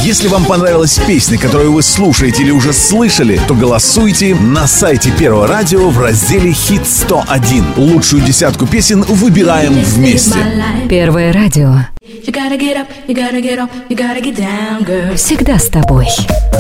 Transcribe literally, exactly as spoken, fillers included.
Если вам понравилась песня, которую вы слушаете или уже слышали, то голосуйте на сайте Первого радио в разделе «Хит сто один». Лучшую десятку песен выбираем вместе. Первое радио. Всегда с тобой.